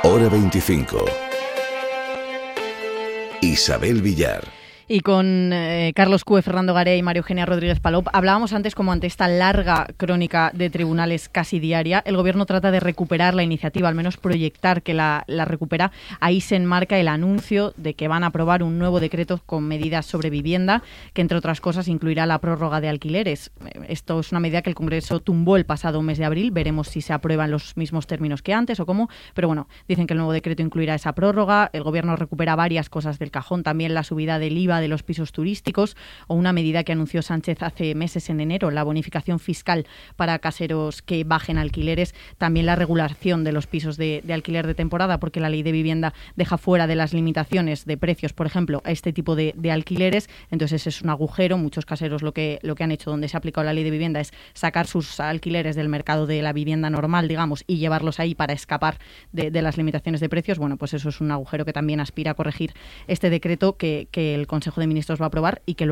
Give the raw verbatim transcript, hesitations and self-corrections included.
Hora veinticinco. Isabel Villar. Y con eh, Carlos Cue, Fernando Garay y María Eugenia Rodríguez Palop hablábamos antes como ante esta larga crónica de tribunales casi diaria, el Gobierno trata de recuperar la iniciativa, al menos proyectar que la, la recupera. Ahí se enmarca el anuncio de que van a aprobar un nuevo decreto con medidas sobre vivienda, que entre otras cosas incluirá la prórroga de alquileres. Esto es una medida que el Congreso tumbó el pasado mes de abril. Veremos si se aprueba en los mismos términos que antes o cómo, pero bueno, dicen que el nuevo decreto incluirá esa prórroga. El Gobierno recupera varias cosas del cajón, también la subida del I V A de los pisos turísticos o una medida que anunció Sánchez hace meses en enero, la bonificación fiscal para caseros que bajen alquileres, también la regulación de los pisos de, de alquiler de temporada, porque la ley de vivienda deja fuera de las limitaciones de precios, por ejemplo, a este tipo de, de alquileres. Entonces ese es un agujero. Muchos caseros lo que, lo que han hecho donde se ha aplicado la ley de vivienda es sacar sus alquileres del mercado de la vivienda normal, digamos, y llevarlos ahí para escapar de, de las limitaciones de precios. Bueno, pues eso es un agujero que también aspira a corregir este decreto que, que el Consejo de Ministros va a aprobar y que luego